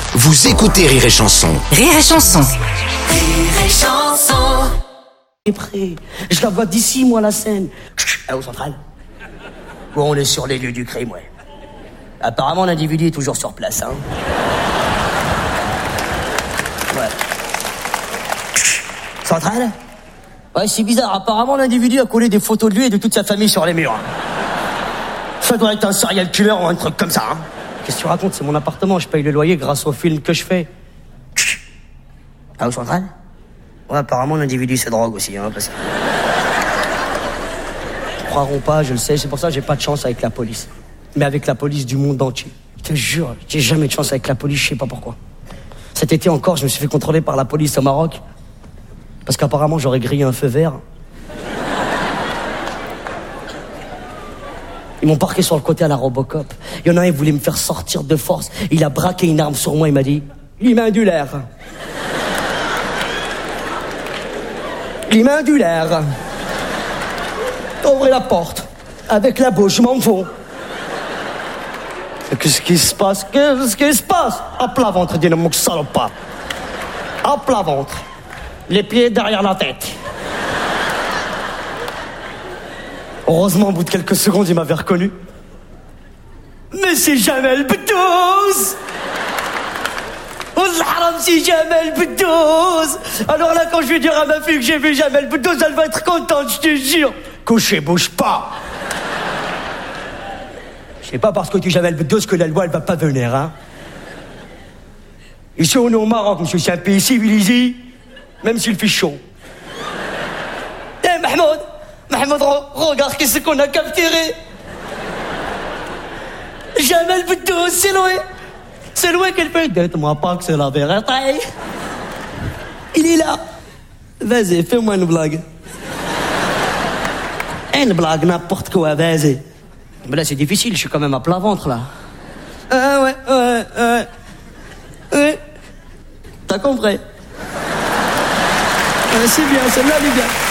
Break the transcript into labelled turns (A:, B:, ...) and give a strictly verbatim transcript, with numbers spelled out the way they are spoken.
A: Vous écoutez Rire et Chanson.
B: Rire et Chanson.
C: Rire et Chanson.
D: est prêt. Je la vois d'ici, moi, la scène. Ah, au central. Bon, on est sur les lieux du crime, ouais. Apparemment, l'individu est toujours sur place, hein. Ouais. Central ? Ouais, c'est bizarre. Apparemment, l'individu a collé des photos de lui et de toute sa famille sur les murs. Ça doit être un serial killer ou un truc comme ça, hein. Qu'est-ce que tu racontes ? C'est mon appartement. Je paye le loyer grâce au film que je fais. Ah, au central ? Ouais, apparemment, l'individu se drogue aussi, hein, parce que... Ils croiront pas, je le sais, c'est pour ça que j'ai pas de chance avec la police. Mais avec la police du monde entier. Je te jure, j'ai jamais de chance avec la police, je sais pas pourquoi. Cet été encore, je me suis fait contrôler par la police au Maroc. Parce qu'apparemment, j'aurais grillé un feu vert. Ils m'ont parqué sur le côté à la Robocop. Il y en a un, il voulait me faire sortir de force. Il a braqué une arme sur moi, il m'a dit « L'imindulaire ». L'imindulaire. Ouvrez la porte. Avec la bouche, je m'en fous. Qu'est-ce qui se passe? Qu'est-ce qui se passe? À plat ventre, dis-le, mon salopard. À plat ventre. Les pieds derrière la tête. Heureusement, au bout de quelques secondes, il m'avait reconnu. Mais c'est Jamel Boudouz! Oh, l'haram, c'est Jamel Boudouz! Alors là, quand je vais dire à ma fille que j'ai vu Jamel Boudouz, elle va être contente, je te jure. Couché, bouge pas. C'est pas parce que tu es Jamel Boudouz que la loi, elle va pas venir, hein. Ici, on est au Maroc, monsieur, c'est un pays civilisé, même s'il fait chaud. Eh, Mahmoud! Mahmoud, regarde qu'est-ce qu'on a capturé. Jamel Boudouz, c'est loin. C'est loin qu'elle fait. Dites-moi pas que c'est la vérité. Il est là. Vas-y, fais-moi une blague. Une blague, n'importe quoi, vas-y. Mais là, c'est difficile, je suis quand même à plat ventre, là. Ah ouais, ouais, ouais. Ouais. T'as compris? Ouais, c'est bien, celle-là, elle est bien.